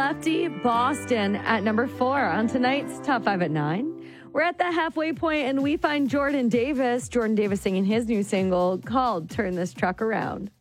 Lefty, Boston at number 4 on tonight's Top 5 at 9. We're at the halfway point and we find Jordan Davis singing his new single called Turn This Truck Around.